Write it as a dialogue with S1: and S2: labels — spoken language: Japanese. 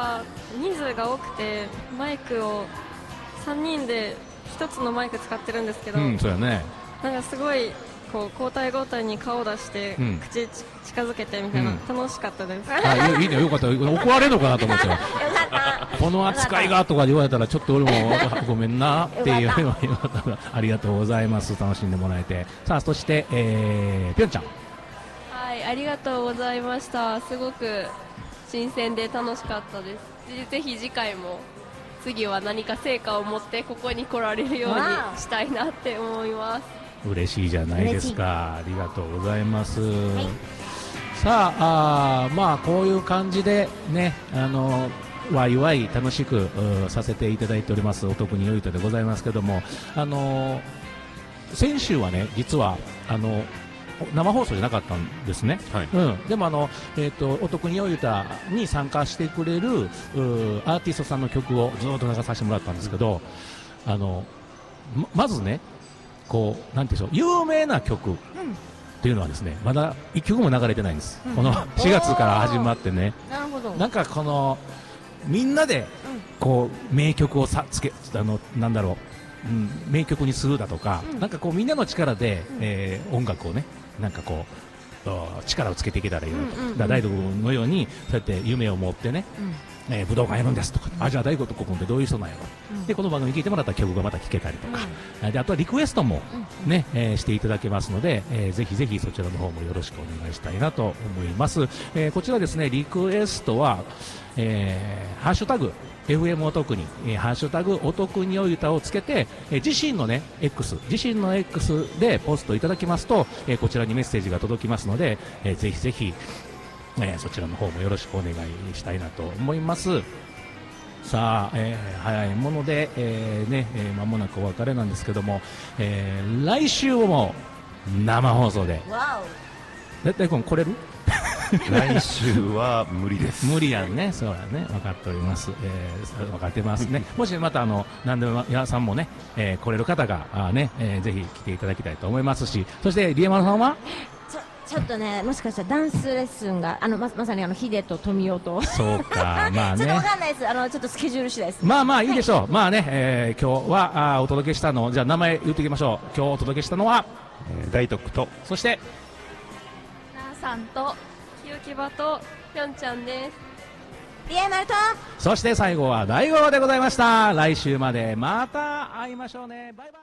S1: は人数が多くてマイクを3人で1つのマイク使ってるんですけど、
S2: そうやね。
S1: なんかすごいこう交代交代に顔を出して、口近づけてみたいな、楽しかったです。
S2: いいね、よかった。怒られるのかなと思ってこの扱いがとか言われたらちょっと俺もごめんなっていうありがとうございます。楽しんでもらえて。さあ、そして、ぴょんちゃん。
S3: はい、ありがとうございました。すごく新鮮で楽しかったです。ぜひ次回も次は何か成果を持ってここに来られるようにしたいなって思います。
S2: 嬉しいじゃないですか。ありがとうございます。さあ、まあこういう感じでね、わいわい楽しくさせていただいておりますお得によいとでございますけども、先週はね、実は生放送じゃなかったんですね。でもお得によいたに参加してくれるアーティストさんの曲をずっと流させてもらったんですけど、まずね、こうなんていうんでしょう、有名な曲っていうのはですね、まだ1曲も流れてないんです。この4月から始まってね。なんかこのみんなでこう名曲をなんだろう、名曲にするだとか、なんかこうみんなの力で音楽をね、なんかこう力をつけていけたらいいなと。大道のようにそうやって夢を持ってね、武道館やるんですとか、じゃあ大悟と君ってどういう人なんやろ、でこの番組聴いてもらったら曲がまた聴けたりとか、であとはリクエストもね、していただけますので、ぜひぜひそちらの方もよろしくお願いしたいなと思います。こちらですね、リクエストは、ハッシュタグ FM お得に、ハッシュタグお得においたをつけて、自身の X でポストいただきますと、こちらにメッセージが届きますので、ぜひぜひそちらの方もよろしくお願いしたいなと思います。さあ、早いもので、間もなくお別れなんですけども、来週も生放送で。絶対来れる？
S4: 来週は無理です。
S2: 無理やんね。そうやね。分かっております。分かってますね。もしまた何でも皆さんもね、来れる方がね、ぜひ来ていただきたいと思いますし、そしてリエマルさんは
S5: ちょっとね、もしかしたらダンスレッスンがまさにヒデと富代と
S2: そうか、まあね、
S5: ちょっとわかんないです。ちょっとスケジュール次第です。
S2: まあいいでしょう。まあね、今日はお届けしたの、じゃあ名前言っていきましょう。今日お届けしたのは
S4: 大徳と、
S2: そして
S3: なあさんときよきばとぴょんちゃんです。
S5: リエマルと、
S2: そして最後は大五郎でございました。来週までまた会いましょうね。バイバイ。